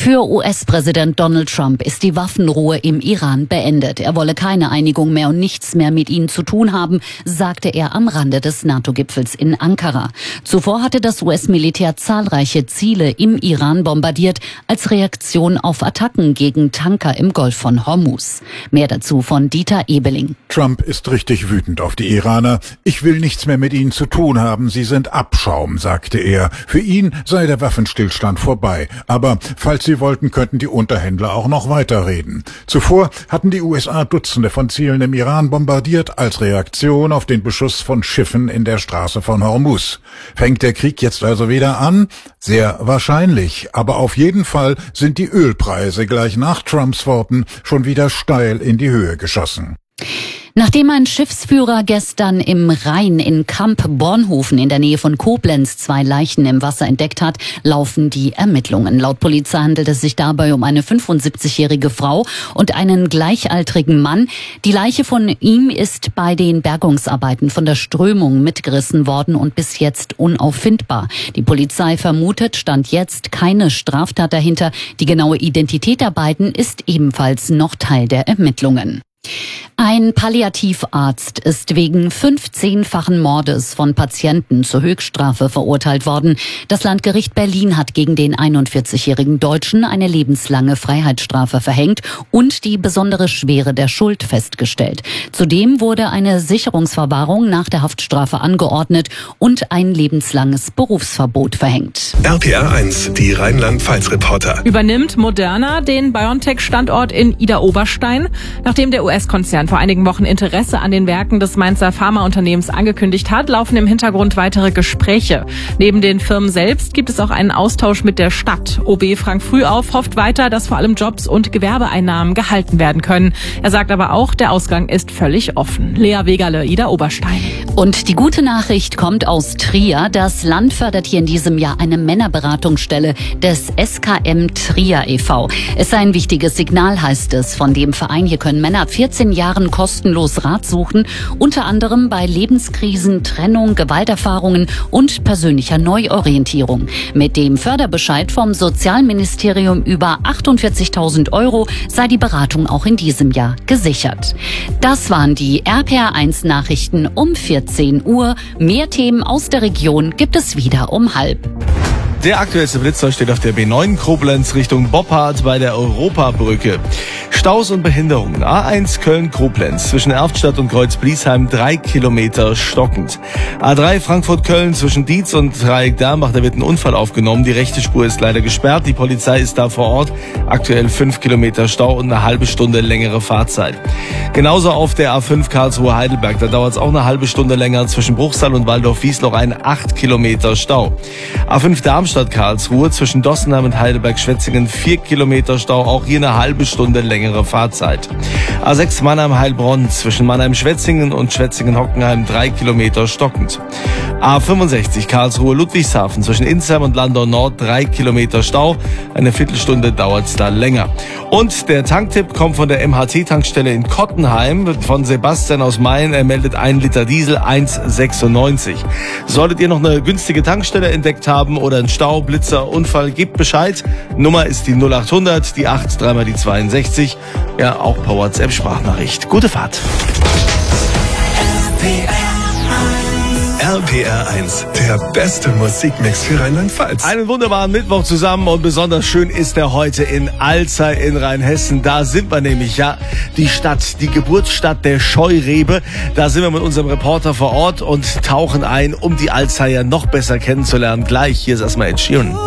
Für US-Präsident Donald Trump ist die Waffenruhe im Iran beendet. Er wolle keine Einigung mehr und nichts mehr mit ihnen zu tun haben, sagte er am Rande des NATO-Gipfels in Ankara. Zuvor hatte das US-Militär zahlreiche Ziele im Iran bombardiert, als Reaktion auf Attacken gegen Tanker im Golf von Hormuz. Mehr dazu von Dieter Ebeling. Trump ist richtig wütend auf die Iraner. Ich will nichts mehr mit ihnen zu tun haben. Sie sind Abschaum, sagte er. Für ihn sei der Waffenstillstand vorbei. Aber falls sie wollten, könnten die Unterhändler auch noch weiterreden. Zuvor hatten die USA Dutzende von Zielen im Iran bombardiert als Reaktion auf den Beschuss von Schiffen in der Straße von Hormuz. Fängt der Krieg jetzt also wieder an? Sehr wahrscheinlich. Aber auf jeden Fall sind die Ölpreise gleich nach Trumps Worten schon wieder steil in die Höhe geschossen. Nachdem ein Schiffsführer gestern im Rhein in Kamp-Bornhofen in der Nähe von Koblenz 2 Leichen im Wasser entdeckt hat, laufen die Ermittlungen. Laut Polizei handelt es sich dabei um eine 75-jährige Frau und einen gleichaltrigen Mann. Die Leiche von ihm ist bei den Bergungsarbeiten von der Strömung mitgerissen worden und bis jetzt unauffindbar. Die Polizei vermutet, stand jetzt keine Straftat dahinter. Die genaue Identität der beiden ist ebenfalls noch Teil der Ermittlungen. Ein Palliativarzt ist wegen 15-fachen Mordes von Patienten zur Höchststrafe verurteilt worden. Das Landgericht Berlin hat gegen den 41-jährigen Deutschen eine lebenslange Freiheitsstrafe verhängt und die besondere Schwere der Schuld festgestellt. Zudem wurde eine Sicherungsverwahrung nach der Haftstrafe angeordnet und ein lebenslanges Berufsverbot verhängt. RPR 1, die Rheinland-Pfalz-Reporter. Übernimmt Moderna den BioNTech-Standort in Idar-Oberstein, nachdem der US-Konzern vor einigen Wochen Interesse an den Werken des Mainzer Pharmaunternehmens angekündigt hat, laufen im Hintergrund weitere Gespräche. Neben den Firmen selbst gibt es auch einen Austausch mit der Stadt. OB Frank Frühauf hofft weiter, dass vor allem Jobs und Gewerbeeinnahmen gehalten werden können. Er sagt aber auch, der Ausgang ist völlig offen. Lea Wegerle, Idar-Oberstein. Und die gute Nachricht kommt aus Trier. Das Land fördert hier in diesem Jahr eine Männerberatungsstelle des SKM Trier e.V. Es sei ein wichtiges Signal, heißt es von dem Verein. Hier können Männer ab 14 Jahren kostenlos Rat suchen, unter anderem bei Lebenskrisen, Trennung, Gewalterfahrungen und persönlicher Neuorientierung. Mit dem Förderbescheid vom Sozialministerium über 48.000 € sei die Beratung auch in diesem Jahr gesichert. Das waren die RPR1 Nachrichten um 14 Uhr. Mehr Themen aus der Region gibt es wieder um 12:30. Der aktuellste Blitzer steht auf der B9 Koblenz Richtung Boppard bei der Europabrücke. Staus und Behinderungen. A1 Köln-Koblenz zwischen Erftstadt und Kreuz-Bliesheim 3 Kilometer stockend. A3 Frankfurt-Köln zwischen Dietz und Dreieck-Dermbach, da wird ein Unfall aufgenommen. Die rechte Spur ist leider gesperrt. Die Polizei ist da vor Ort. Aktuell 5 Kilometer Stau und eine halbe Stunde längere Fahrzeit. Genauso auf der A5 Karlsruhe-Heidelberg. Da dauert es auch eine halbe Stunde länger. Zwischen Bruchsal und Waldorf-Wiesloch ein 8 Kilometer Stau. A5 Darmstadt-Karlsruhe zwischen Dossenheim und Heidelberg-Schwetzingen 4 Kilometer Stau. Auch hier eine halbe Stunde längere Fahrzeit. A6 Mannheim-Heilbronn zwischen Mannheim-Schwetzingen und Schwetzingen-Hockenheim 3 Kilometer stockend. A65 Karlsruhe-Ludwigshafen zwischen Insheim und Landau Nord 3 Kilometer Stau. Eine Viertelstunde dauert es da länger. Und der Tanktipp kommt von der MHT-Tankstelle in Kottenheim von Sebastian aus Mayen. Er meldet 1 Liter Diesel 1,96. Solltet ihr noch eine günstige Tankstelle entdeckt haben oder einen Stau, Blitzer, Unfall, gebt Bescheid. Nummer ist die 0800, die 8, dreimal die 62. Ja, auch per WhatsApp-Sprachnachricht. Gute Fahrt. RPR 1, der beste Musikmix für Rheinland-Pfalz. Einen wunderbaren Mittwoch zusammen und besonders schön ist er heute in Alzey in Rheinhessen. Da sind wir nämlich, ja, die Stadt, die Geburtsstadt der Scheurebe. Da sind wir mit unserem Reporter vor Ort und tauchen ein, um die Alzeyer noch besser kennenzulernen. Gleich, hier ist erstmal Ed Sheeran.